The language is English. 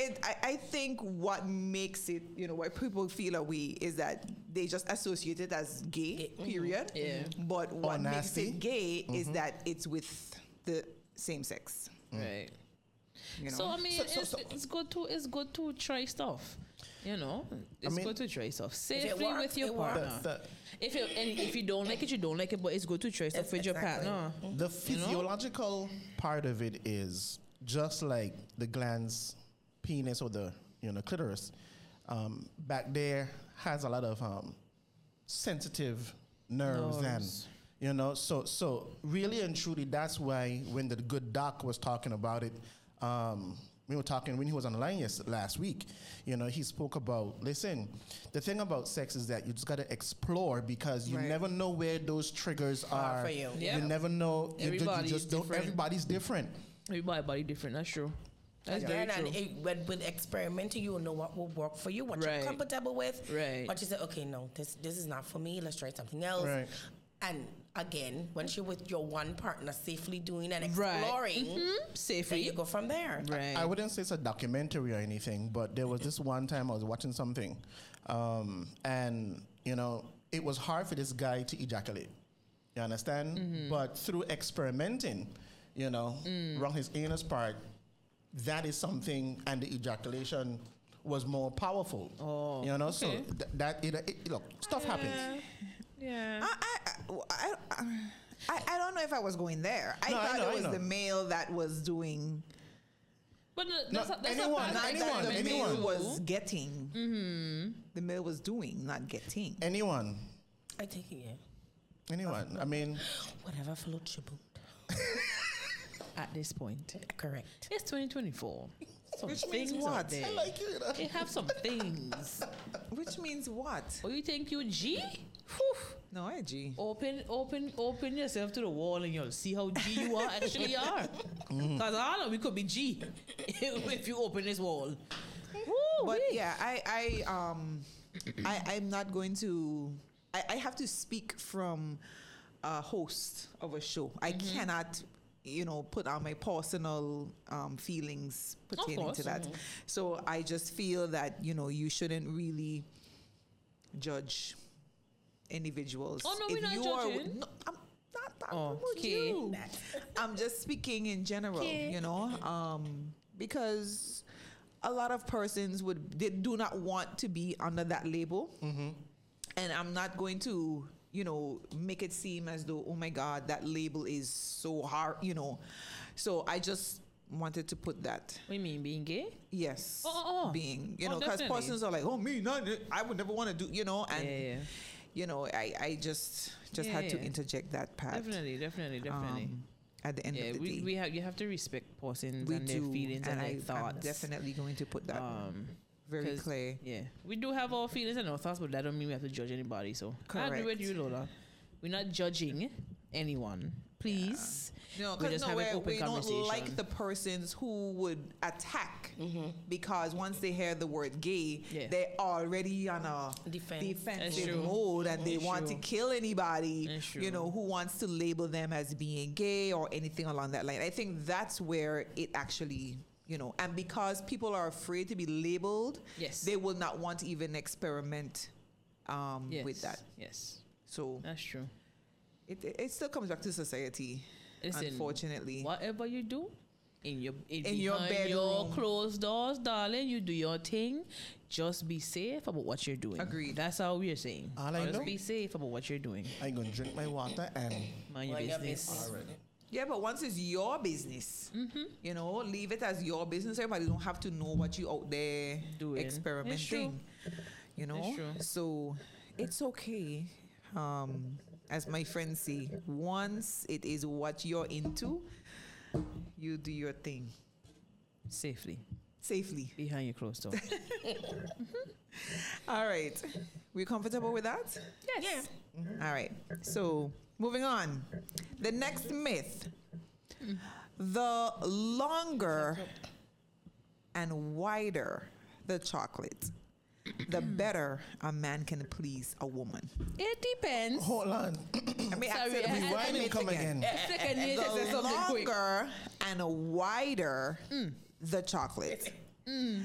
I think what makes it, why people feel away is that they just associate it as gay, period. Yeah. But what makes nasty. it gay is that it's with the same sex. Right. You know? So I mean, So- it's good to try stuff. It's mean, good to try stuff it safely works, with your it works. partner. If you don't like it, you don't like it. But it's good to try stuff with your Exactly. partner. The physiological part of it is just like the glands, penis, or the clitoris. Back there has a lot of sensitive nerves, and so really and truly, that's why when the good doc was talking about it, we were talking when he was on the line last week. He spoke about, listen, the thing about sex is that you just got to explore because you Right. never know where those triggers are. for you. Yeah. You never know. Everybody you is just don't. different. Everybody's different. Everybody different. That's true. That's very Again, true. and with experimenting, you will know what will work for you, what Right. you're comfortable with. Right. But you say, okay, no, this is not for me. Let's try something else. Right. And again, once you're with your one partner, safely doing and Right. exploring, then Safely. you go from there. Right. I wouldn't say it's a documentary or anything, but there was this one time I was watching something, and it was hard for this guy to ejaculate. You understand? But through experimenting, around his anus part, that is something, and the ejaculation was more powerful. Oh, So okay. look, stuff happens. Yeah. I don't know if I was going there. I No, I thought know, it I was know. the male that was doing, But anyone, not Anyone, that the male anyone. was getting. The male was doing, not getting. Anyone. I take it, yeah. I mean, Whatever floats your boat. At this point, Correct. it's 2024. Some Which things means out what? there. I like you. They have some things. Which means what? Oh, you think you G? No, I G. Open yourself to the wall and you'll see how G you are actually are. Because I know we could be G if you open this wall. Woo, But wee. yeah, I'm not going to. I have to speak from a host of a show. I cannot, put on my personal feelings pertaining course. to that. So I just feel that you shouldn't really judge individuals. Oh, no, we're not you judging. No, I'm not talking Oh, about okay. you. I'm just speaking in general, because a lot of persons they do not want to be under that label. And I'm not going to, make it seem as though, oh my God, that label is so hard, So I just wanted to put that. What do you mean, being gay? Yes. Oh. Being, Oh, because definitely. persons are like, oh, me, not, I would never want to do, and, Yeah. I just had to Yeah. interject that part. Definitely. At the end Yeah, of the day. you have to respect persons We and their do, feelings and their I'm thoughts. definitely going to put that very 'Cause, clear. Yeah, we do have our feelings and our thoughts, but that don't mean we have to judge anybody. So I agree with Correct. you, Lola. We're not judging anyone. Please, No, we because just have an open we don't conversation. like the persons who would attack because once they hear the word gay, Yeah. they're already on a Defense. That's defensive true. mode and they That's want true. to kill anybody, That's true. who wants to label them as being gay or anything along that line. I think that's where it actually, and because people are afraid to be labeled, Yes. they will not want to even experiment Yes. with that. Yes, So that's true. it still comes back to society, Listen, unfortunately. whatever you do in your your behind your bedroom. closed doors, darling, you do your thing. Just be safe about what you're doing. Agreed. That's how we're saying. All I Just know- be safe about what you're doing. I'm going to drink my water and Mind your Mind your business. business. already. Yeah, but once it's your business, leave it as your business. Everybody don't have to know what you out there Doing. experimenting. It's true. So it's okay. As my friends say, once it is what you're into, you do your thing Safely safely. behind your closed door. All right, we comfortable with that? Yes. All right. So moving on. The next myth. The longer and wider the chocolate, the better a man can please a woman. It depends. Hold on. I mean, Sorry, Rewind and come again. Second, you just say The something quick. longer and wider the chocolate,